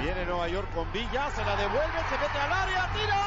Viene Nueva York con Villa, se la devuelve, se mete al área, tira.